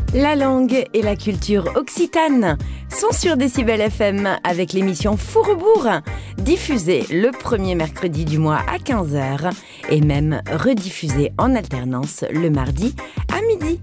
La langue et la culture occitane sont sur Décibel FM avec l'émission Fourrebourg, diffusée le premier mercredi du mois à 15h et même rediffusée en alternance le mardi à midi.